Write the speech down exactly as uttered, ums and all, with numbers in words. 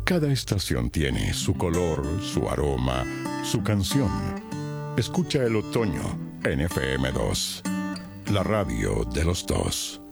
Cada estación tiene su color, su aroma, su canción. Escucha el otoño en F M dos, la radio de los dos.